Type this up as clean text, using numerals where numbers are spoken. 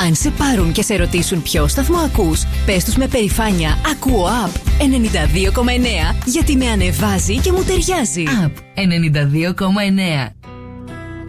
Αν σε πάρουν και σε ρωτήσουν ποιο σταθμό ακούς, πες τους με περηφάνεια «Ακούω ΑΠ 92,9» γιατί με ανεβάζει και μου ταιριάζει. ΑΠ 92,9.